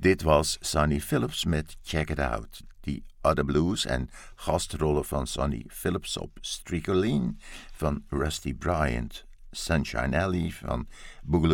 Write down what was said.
Dit was Sonny Phillips met Check It Out. Die Other Blues en gastrollen van Sonny Phillips op Streaker Lean van Rusty Bryant, Sunshine Alley van Boogaloo